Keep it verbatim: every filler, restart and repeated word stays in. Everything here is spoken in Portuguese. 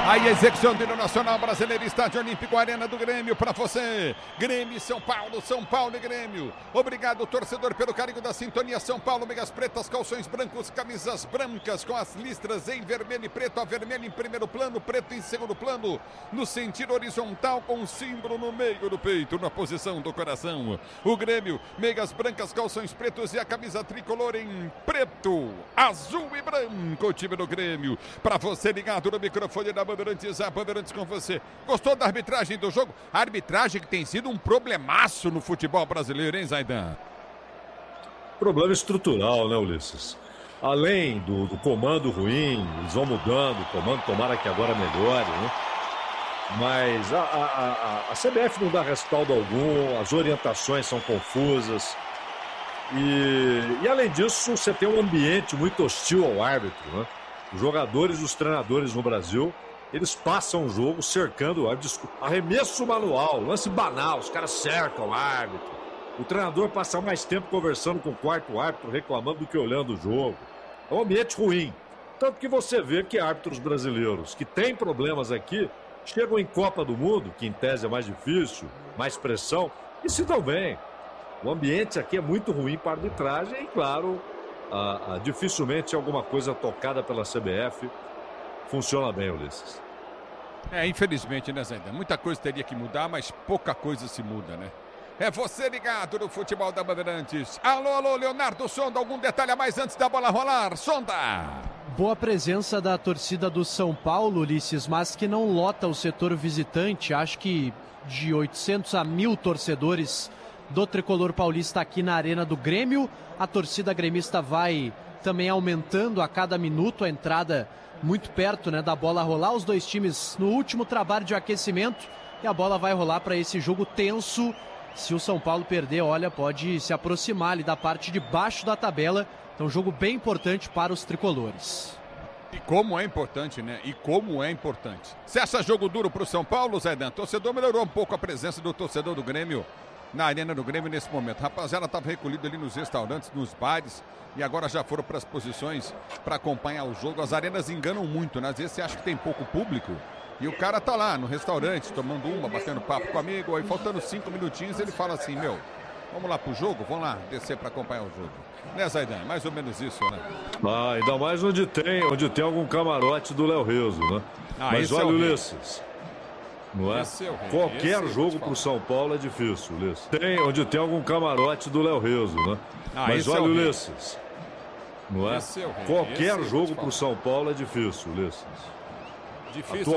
Aí a execução do Nacional Brasileiro, Estádio Olímpico, Arena do Grêmio, para você. Grêmio e São Paulo, São Paulo e Grêmio. Obrigado, torcedor, pelo carinho da sintonia. São Paulo, meias pretas, calções brancos, camisas brancas com as listras em vermelho e preto. A vermelho em primeiro plano, preto em segundo plano. No sentido horizontal, com um símbolo no meio do peito, na posição do coração. O Grêmio, meias brancas, calções pretos e a camisa tricolor em preto, azul e branco. O time do Grêmio. Para você ligado no microfone da Bandeirantes, a Bandeirantes com você. Gostou da arbitragem do jogo? A arbitragem que tem sido um problemaço no futebol brasileiro, hein, Zaidan? Problema estrutural, né, Ulisses? Além do, do comando ruim, eles vão mudando o comando, tomara que agora melhore, né? Mas a, a, a, a C B F não dá respaldo algum, as orientações são confusas. E, e além disso, você tem um ambiente muito hostil ao árbitro, né? Os jogadores e os treinadores no Brasil, eles passam o jogo cercando o árbitro. Arremesso manual, lance banal, os caras cercam o árbitro. O treinador passa mais tempo conversando com o quarto árbitro, reclamando do que olhando o jogo. É um ambiente ruim. Tanto que você vê que árbitros brasileiros que têm problemas aqui, chegam em Copa do Mundo, que em tese é mais difícil, mais pressão, e se dão bem. O ambiente aqui é muito ruim para a arbitragem e, claro, a, a, dificilmente alguma coisa tocada pela C B F funciona bem, Ulisses. É, infelizmente, né, Zé? Muita coisa teria que mudar, mas pouca coisa se muda, né? É você ligado no futebol da Bandeirantes. Alô, alô, Leonardo Sonda, algum detalhe a mais antes da bola rolar? Sonda! Boa presença da torcida do São Paulo, Ulisses, mas que não lota o setor visitante. Acho que de oitocentos a mil torcedores do tricolor paulista aqui na Arena do Grêmio. A torcida gremista vai também aumentando a cada minuto, a entrada muito perto, né, da bola rolar. Os dois times no último trabalho de aquecimento e a bola vai rolar para esse jogo tenso. Se o São Paulo perder, olha, pode se aproximar ali da parte de baixo da tabela. Então, jogo bem importante para os tricolores. E como é importante, né? E como é importante. Você acha jogo duro para o São Paulo, Zaidan? O torcedor melhorou um pouco a presença do torcedor do Grêmio na Arena do Grêmio nesse momento. Rapaziada, estava recolhido ali nos restaurantes, nos bares, e agora já foram para as posições para acompanhar o jogo. As arenas enganam muito, né? Às vezes você acha que tem pouco público e o cara tá lá no restaurante, tomando uma, batendo papo com o amigo, aí faltando cinco minutinhos ele fala assim, meu, vamos lá pro jogo? Vamos lá descer para acompanhar o jogo. Né, Zaidan? Mais ou menos isso, né? Ah, ainda mais onde tem, onde tem algum camarote do Léo Rizzo, né? Ah, mas olha, é Ulisses, não é? é Qualquer esse jogo pro São Paulo é difícil, Ulisses. Tem, onde tem algum camarote do Léo Rizzo, né? Ah, mas olha, é Ulisses, não é? é Qualquer jogo pro São Paulo é difícil, Ulisses. Difícil.